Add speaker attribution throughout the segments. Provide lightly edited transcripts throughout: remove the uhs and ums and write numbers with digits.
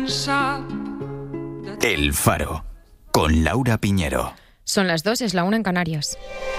Speaker 1: El Faro, con Laura Piñero.
Speaker 2: Son las 2, es la 1 en Canarias.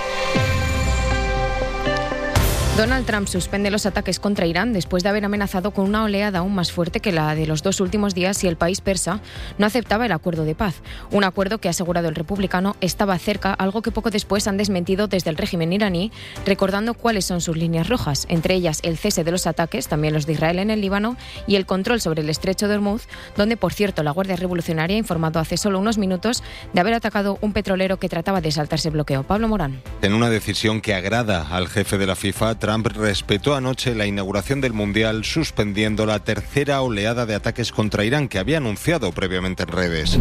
Speaker 2: Donald Trump suspende los ataques contra Irán después de haber amenazado con una oleada aún más fuerte que la de los 2 últimos días si el país persa no aceptaba el acuerdo de paz. Un acuerdo que, ha asegurado el republicano, estaba cerca, algo que poco después han desmentido desde el régimen iraní, recordando cuáles son sus líneas rojas, entre ellas el cese de los ataques, también los de Israel en el Líbano, y el control sobre el estrecho de Hormuz, donde, por cierto, la Guardia Revolucionaria ha informado hace solo unos minutos de haber atacado un petrolero que trataba de saltarse el bloqueo. Pablo Morán.
Speaker 3: En una decisión que agrada al jefe de la FIFA, Trump respetó anoche la inauguración del Mundial, suspendiendo la tercera oleada de ataques contra Irán que había anunciado previamente en redes.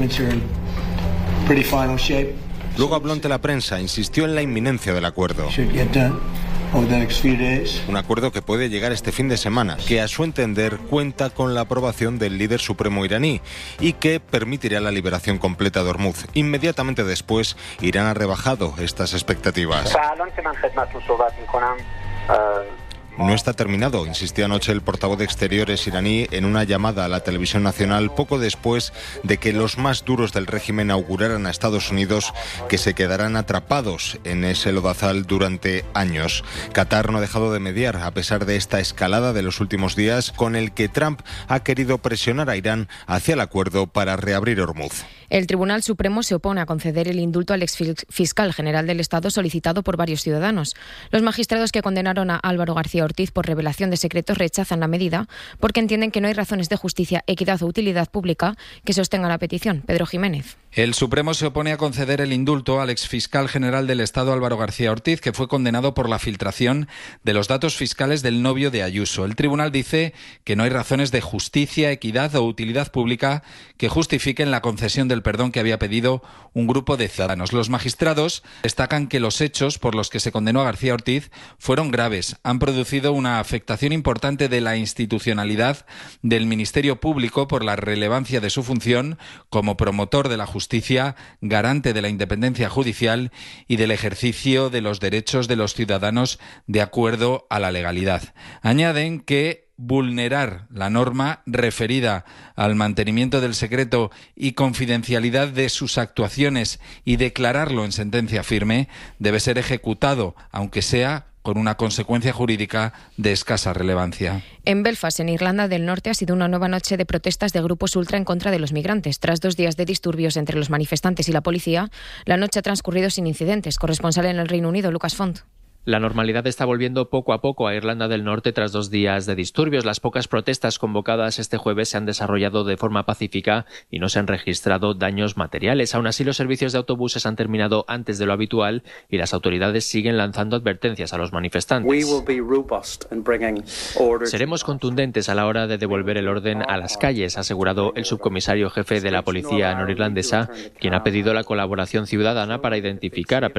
Speaker 3: Luego habló ante la prensa, insistió en la inminencia del acuerdo. Un acuerdo que puede llegar este fin de semana, que a su entender cuenta con la aprobación del líder supremo iraní y que permitirá la liberación completa de Hormuz. Inmediatamente después, Irán ha rebajado estas expectativas. No está terminado, insistió anoche el portavoz de Exteriores iraní en una llamada a la televisión nacional poco después de que los más duros del régimen auguraran a Estados Unidos que se quedarán atrapados en ese lodazal durante años. Qatar no ha dejado de mediar a pesar de esta escalada de los últimos días, con el que Trump ha querido presionar a Irán hacia el acuerdo para reabrir Hormuz.
Speaker 2: El Tribunal Supremo se opone a conceder el indulto al exfiscal general del Estado solicitado por varios ciudadanos. Los magistrados que condenaron a Álvaro García Ortiz por revelación de secretos rechazan la medida porque entienden que no hay razones de justicia, equidad o utilidad pública que sostengan la petición. Pedro Jiménez.
Speaker 4: El Supremo se opone a conceder el indulto al exfiscal general del Estado Álvaro García Ortiz, que fue condenado por la filtración de los datos fiscales del novio de Ayuso. El tribunal dice que no hay razones de justicia, equidad o utilidad pública que justifiquen la concesión del perdón que había pedido un grupo de ciudadanos. Los magistrados destacan que los hechos por los que se condenó a García Ortiz fueron graves, han producido una afectación importante de la institucionalidad del Ministerio Público por la relevancia de su función como promotor de la justicia, garante de la independencia judicial y del ejercicio de los derechos de los ciudadanos de acuerdo a la legalidad. Añaden que vulnerar la norma referida al mantenimiento del secreto y confidencialidad de sus actuaciones y declararlo en sentencia firme debe ser ejecutado, aunque sea con una consecuencia jurídica de escasa relevancia.
Speaker 2: En Belfast, en Irlanda del Norte, ha sido una nueva noche de protestas de grupos ultra en contra de los migrantes. Tras 2 días de disturbios entre los manifestantes y la policía, la noche ha transcurrido sin incidentes. Corresponsal en el Reino Unido, Lucas Font.
Speaker 5: La normalidad está volviendo poco a poco a Irlanda del Norte tras 2 días de disturbios. Las pocas protestas convocadas este jueves se han desarrollado de forma pacífica y no se han registrado daños materiales. Aún así, los servicios de autobuses han terminado antes de lo habitual y las autoridades siguen lanzando advertencias a los manifestantes. Seremos contundentes a la hora de devolver el orden a las calles, ha asegurado el subcomisario jefe de la policía norirlandesa, quien ha pedido la colaboración ciudadana para identificar a